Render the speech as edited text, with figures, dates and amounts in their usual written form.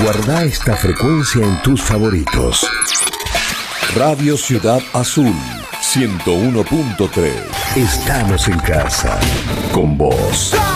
Guarda esta frecuencia en tus favoritos. Radio Ciudad Azul 101.3. Estamos en casa con vos.